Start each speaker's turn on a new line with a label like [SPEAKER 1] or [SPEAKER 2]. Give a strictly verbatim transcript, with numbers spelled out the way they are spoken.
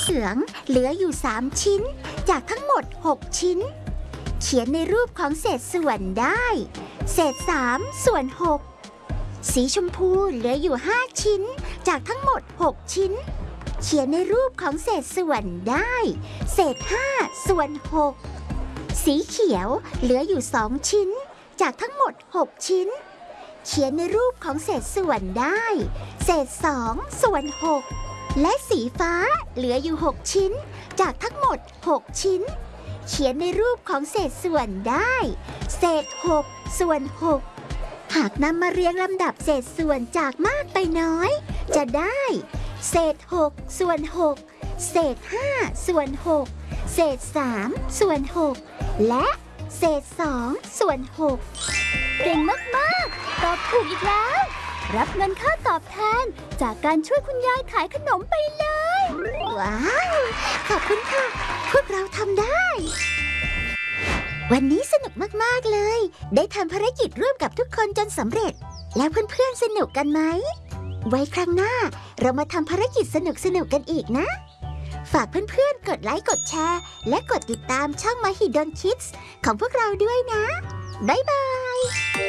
[SPEAKER 1] เสืองเหลืออยู่สามชิ้นจากทั้งหมดหกชิ้นเขียนในรูปของเศษส่วนได้เศษสามส่วนหกสีชมพูเหลืออยู่ห้าชิ้นจากทั้งหมดหกชิ้นเขียนในรูปของเศษส่วนได้เศษห้าส่วนหกสีเขียวเหลืออยู่สองชิ้นจากทั้งหมดหกชิ้นเขียนในรูปของเศษส่วนได้เศษสองส่วนหกและสีฟ้าเหลืออยู่หกชิ้นจากทั้งหมดหกชิ้นเขียนในรูปของเศษส่วนได้เศษหกส่วนหกหากนำมาเรียงลำดับเศษส่วนจากมากไปน้อยจะได้เศษหกส่วนหกเศษห้าส่วนหกเศษสามส่วนหกและเศษสองส่วนหกเก่งมากๆตอบถูกอีกแล้วรับเงินค่าตอบแทนจากการช่วยคุณยายขายขนมไปเลยว้าวขอบคุณค่ะพวกเราทำได้วันนี้สนุกมากๆเลยได้ทำภารกิจร่วมกับทุกคนจนสำเร็จแล้วเพื่อนๆสนุกกันไหมไว้ครั้งหน้าเรามาทำภารกิจสนุกๆกันอีกนะฝากเพื่อนๆกดไลค์กดแชร์และกดติดตามช่อง Mahidol Kids ของพวกเราด้วยนะบ๊ายบาย